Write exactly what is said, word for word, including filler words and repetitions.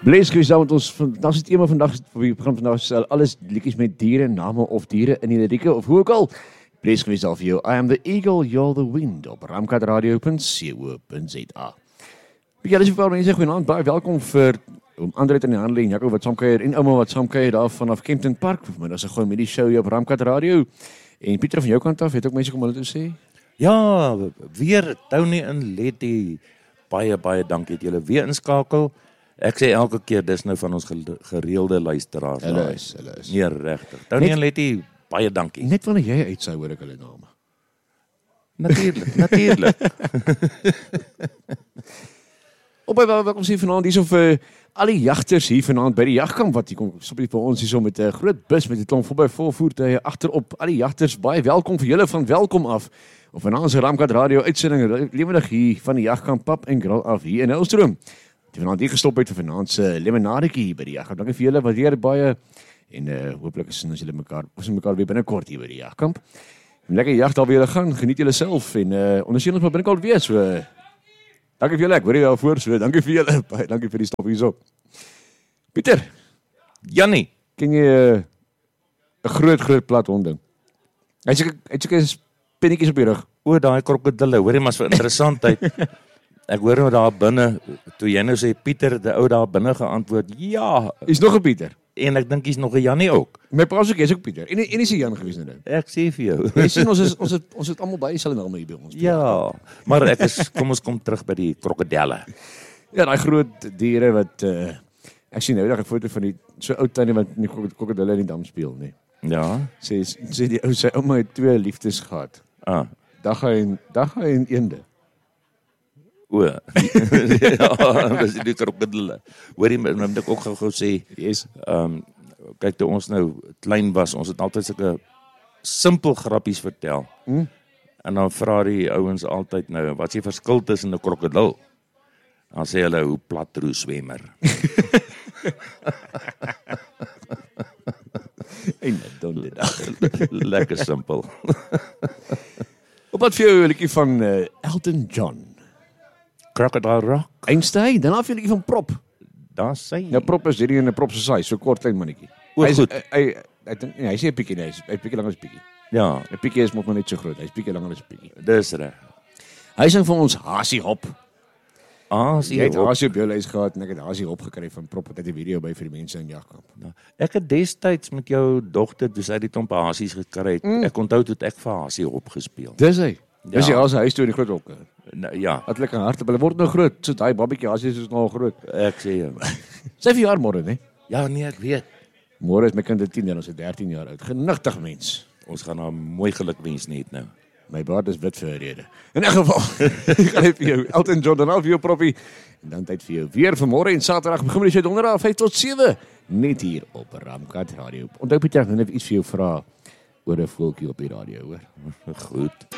Blees gewees daar met ons, vandag is die thema vandag, we gaan vandag stel, alles liedjies met diere, name of diere in die lirieke, of hoe ook al. Blees gewees daar vir jou, I am the eagle, you're the wind, op ramkatradio punt co punt za. Ja, dis vir mense, goeienaand, baie welkom vir om André in die handel en Jaco wat saamkuier en ouma wat saamkuier daar vanaf Kempton Park, maar dis 'n goeie middag show hier op Ramkat Radio. En Pieter van jou kant af, het ook mense kom hulle toe sê? Ja, weer Tony en Letty, baie baie dankie dat julle weer inskakel. Ek sê elke keer dis nou van ons gereelde luisteraars. Hulle is, hulle is. Nee, regtig. Tony Net, en Letty, baie dankie. Net wanneer jy uitsou hoor ek hulle name. Natuurlik, natuurlik. Op by welkom sê vanaand hier so vir al die jagters hier vanaand by die jagkamp wat hier kom stop hier vir ons hier so met 'n groot bus met 'n klomp voorby vol voertuie agterop. Al die jagters baie welkom vir julle van welkom af. Of vanaand se Ramkat Radio uitsending lewendig hier van die jagkamp Pap en Grill af hier in Elstroom. Die vanaand hier gestop het vir vanaand se lemonadetjie hier by die jagkamp. Dankie vir julle waardeer baie en uh, hooplik is ons julle mekaar ons mekaar weer binnekort hier by die jagkamp. Lekker jag daar weer gaan. Geniet julle self en uh, ondersteun ons maar binnekort weer so. Uh, Dankie vir julle, ek hoor jy daarvoor, so dankie vir julle, baie dankie vir die stop hierso. Pieter, Jannie, ken jy 'n uh, groot groot plat hond ding? Hy sê hy sê pinnetjies op die rug. O, daai krokodille, hoorie maar so interessantheid. Ek hoor nou daar binne, toe jy nou sê Pieter, die ou daar binne geantwoord, ja. Is nog 'n Pieter? En ek dink hy's nog 'n Jannie ook. My pa sê jy's ook Pieter. En en is hy Jan gewees nou? Ek sê vir jou. Jy sien ons is ons het ons het almal baie dieselfde name hier by ons. Ja, maar ek is kom ons kom terug by die krokodille. Ja, daai groot diere wat uh, ek sien nou dag 'n foto van die so ou tannie wat die krokodille in die dam speel, nê. Nee. Ja. Sê sê die ou sy ouma het twee liefdes gehad. Ah, dag hy en dag hy en eende. O. Ja, dis die krokodille. Hoorie, moet ek ook gou-gou sê, yes. Ehm um, kyk toe ons nou klein was, ons het altyd sulke simpel grappies vertel. Hmm? En dan vra die ouens altyd nou, wat is die verskil tussen 'n krokodil? Dan sê hulle hoe platroe swemmer. En donde dag. Lekker simpel. Op wat vir jou 'n liedjie van uh, Elton John. Crocodile Rock. Einstein, dan af 'n liedjie van Prop. Daar sê. Nou Prop is hierdie in 'n Prop se size, so kort klein mannetjie. O, goed. Hy hy hy dink nee, hy sê 'n bietjie nee, hy bietjie langer as bietjie. Ja, 'n bietjie is mos maar net so groot. Hy's bietjie langer as bietjie. dis reg. Hy sing vir ons Hasie Hop. Ah, Jy sien het jy. Hasie op jou lys gehad en ek het Hasie Hop gekry van Prop wat uit die video by vir die mense in jagkamp. Ek het destyds met jou dogter, toe sy die klomp hasies gekry het. Mm. Ek onthou toe ek vir Hasie opgespeel. Dis hy. Dis Ja. die Hasie huis toe in die groot hokke. Nou, ja, Wat lekker hard, hulle word nou groot. So daai babatjie Hasie is nou al groot. ek sê jou. Sy vir jaar môre, né? Ja, nee, ek weet. Môre is my kind tien jaar, ons is dertien jaar oud. Genigtig mens. Ons gaan nou mooi geluk wens net nou. My baard is wit vir 'n rede. In 'n geval, ek gaan net vir jou Elton John dan al vir jou Proppie. En dan tyd vir jou weer vir môre en Saterdag begin met die donderdag vyf tot sewe net hier op Ramkat Radio. Onthou Pieter, nou net iets vir jou vra oor 'n voeltjie op die radio, hoor. Goed.